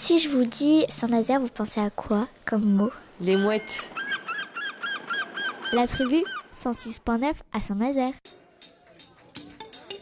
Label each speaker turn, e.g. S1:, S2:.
S1: Si je vous dis Saint-Nazaire, vous pensez à quoi comme mot?
S2: Les mouettes.
S1: La tribu 106.9 à Saint-Nazaire.